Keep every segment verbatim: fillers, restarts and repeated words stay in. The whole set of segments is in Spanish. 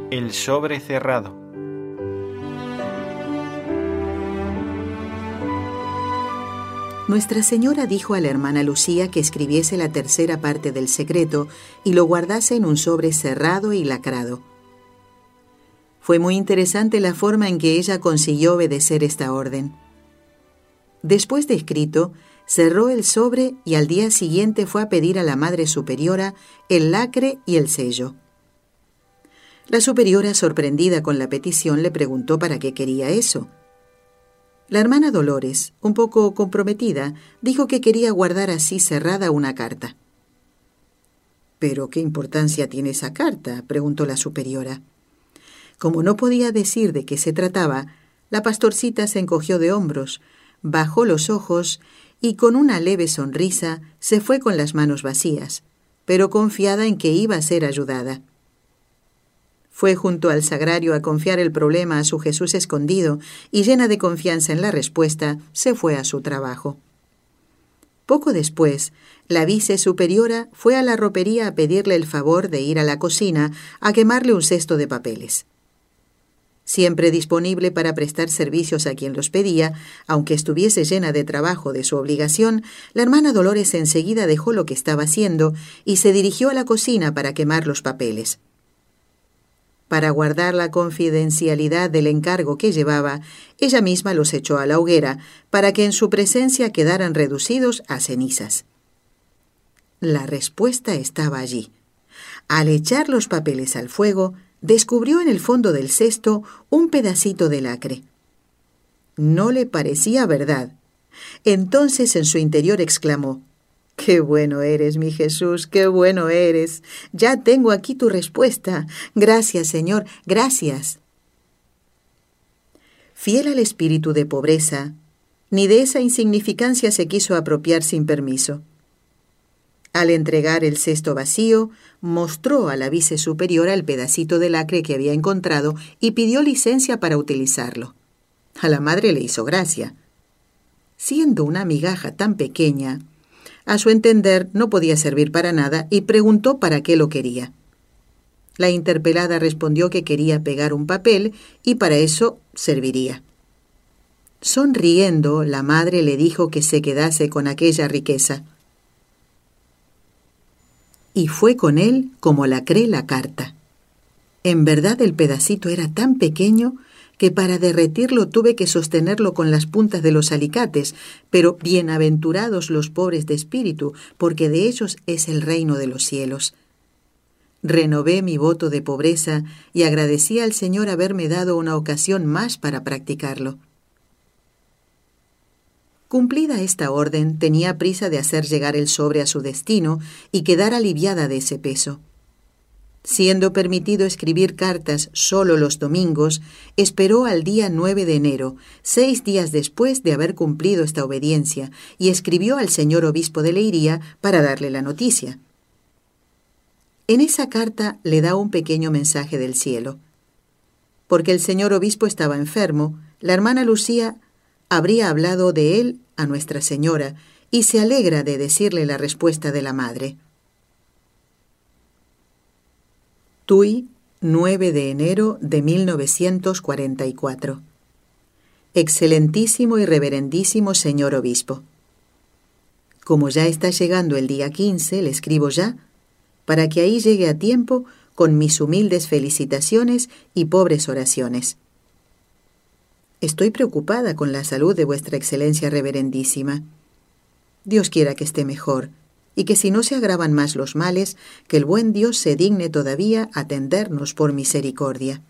El sobre cerrado. Nuestra Señora dijo a la hermana Lucía que escribiese la tercera parte del secreto y lo guardase en un sobre cerrado y lacrado. Fue muy interesante la forma en que ella consiguió obedecer esta orden. Después de escrito, cerró el sobre y al día siguiente fue a pedir a la Madre Superiora el lacre y el sello. La superiora, sorprendida con la petición, le preguntó para qué quería eso. La hermana Dolores, un poco comprometida, dijo que quería guardar así cerrada una carta. «¿Pero qué importancia tiene esa carta?», preguntó la superiora. Como no podía decir de qué se trataba, la pastorcita se encogió de hombros, bajó los ojos y con una leve sonrisa se fue con las manos vacías, pero confiada en que iba a ser ayudada. Fue junto al sagrario a confiar el problema a su Jesús escondido y llena de confianza en la respuesta, se fue a su trabajo. Poco después, la vice superiora fue a la ropería a pedirle el favor de ir a la cocina a quemarle un cesto de papeles. Siempre disponible para prestar servicios a quien los pedía, aunque estuviese llena de trabajo de su obligación, la hermana Dolores enseguida dejó lo que estaba haciendo y se dirigió a la cocina para quemar los papeles. Para guardar la confidencialidad del encargo que llevaba, ella misma los echó a la hoguera para que en su presencia quedaran reducidos a cenizas. La respuesta estaba allí. Al echar los papeles al fuego, descubrió en el fondo del cesto un pedacito de lacre. No le parecía verdad. Entonces en su interior exclamó: «¡Qué bueno eres, mi Jesús! ¡Qué bueno eres! Ya tengo aquí tu respuesta. Gracias, Señor, gracias». Fiel al espíritu de pobreza, ni de esa insignificancia se quiso apropiar sin permiso. Al entregar el cesto vacío, mostró a la vice superiora el pedacito de lacre que había encontrado y pidió licencia para utilizarlo. A la madre le hizo gracia. Siendo una migaja tan pequeña, a su entender no podía servir para nada y preguntó para qué lo quería. La interpelada respondió que quería pegar un papel y para eso serviría. Sonriendo, la madre le dijo que se quedase con aquella riqueza. Y fue con él como lacré la carta. En verdad el pedacito era tan pequeño que para derretirlo tuve que sostenerlo con las puntas de los alicates, pero bienaventurados los pobres de espíritu, porque de ellos es el reino de los cielos. Renové mi voto de pobreza y agradecí al Señor haberme dado una ocasión más para practicarlo. Cumplida esta orden, tenía prisa de hacer llegar el sobre a su destino y quedar aliviada de ese peso. Siendo permitido escribir cartas solo los domingos, esperó al día nueve de enero, seis días después de haber cumplido esta obediencia, y escribió al señor obispo de Leiría para darle la noticia. En esa carta le da un pequeño mensaje del cielo. Porque el señor obispo estaba enfermo, la hermana Lucía habría hablado de él a Nuestra Señora y se alegra de decirle la respuesta de la madre. Tui, nueve de enero de mil novecientos cuarenta y cuatro. Excelentísimo y reverendísimo señor obispo. Como ya está llegando el día quince, le escribo ya, para que ahí llegue a tiempo con mis humildes felicitaciones y pobres oraciones. Estoy preocupada con la salud de vuestra excelencia reverendísima. Dios quiera que esté mejor, y que si no se agravan más los males, que el buen Dios se digne todavía atendernos por misericordia.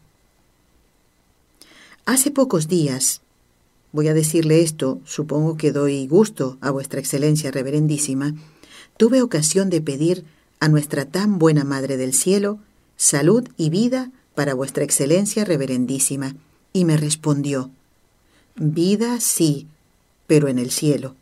Hace pocos días, voy a decirle esto, supongo que doy gusto a vuestra excelencia reverendísima, tuve ocasión de pedir a nuestra tan buena Madre del Cielo salud y vida para vuestra excelencia reverendísima, y me respondió: vida sí, pero en el cielo.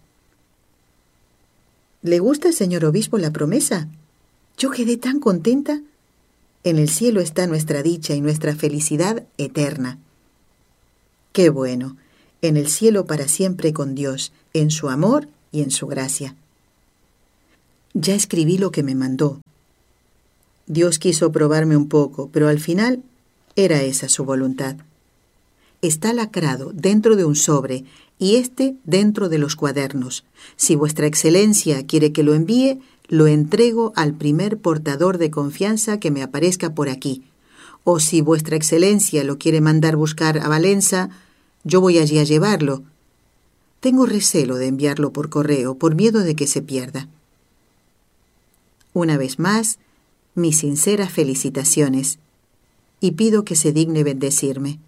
¿Le gusta, señor obispo, la promesa? Yo quedé tan contenta. En el cielo está nuestra dicha y nuestra felicidad eterna. ¡Qué bueno! En el cielo para siempre con Dios, en su amor y en su gracia. Ya escribí lo que me mandó. Dios quiso probarme un poco, pero al final Era esa su voluntad. Está lacrado dentro de un sobre y este dentro de los cuadernos. Si vuestra excelencia quiere que lo envíe, lo entrego al primer portador de confianza que me aparezca por aquí. O si vuestra excelencia lo quiere mandar buscar a Valencia, yo voy allí a llevarlo. Tengo recelo de enviarlo por correo, por miedo de que se pierda. Una vez más, mis sinceras felicitaciones, y pido que se digne bendecirme.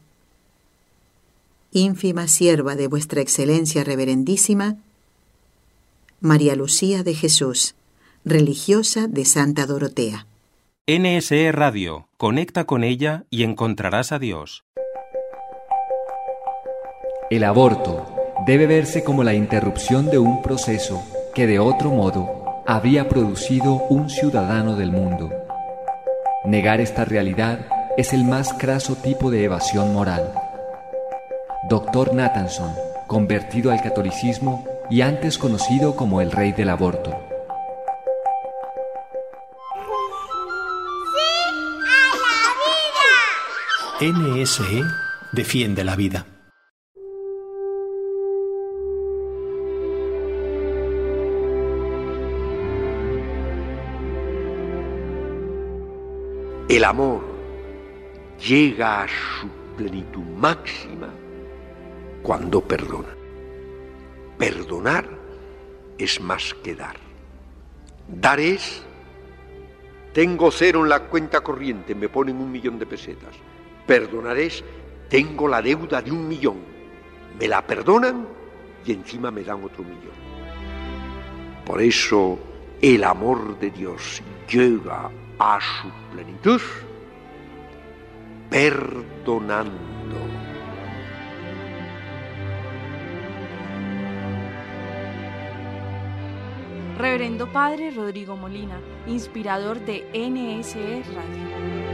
Ínfima sierva de vuestra excelencia reverendísima, María Lucía de Jesús, religiosa de Santa Dorotea. N S E Radio, conecta con ella y encontrarás a Dios. El aborto debe verse como la interrupción de un proceso que de otro modo habría producido un ciudadano del mundo. Negar esta realidad es el más craso tipo de evasión moral. Doctor Nathanson, convertido al catolicismo y antes conocido como el rey del aborto. N S E defiende la vida. El amor llega a su plenitud máxima cuando perdona. Perdonar es más que dar. Dar es, tengo cero en la cuenta corriente, me ponen un millón de pesetas. Perdonar es, tengo la deuda de un millón, me la perdonan y encima me dan otro millón. Por eso el amor de Dios llega a su plenitud perdonando. Reverendo Padre Rodrigo Molina, inspirador de N S E Radio.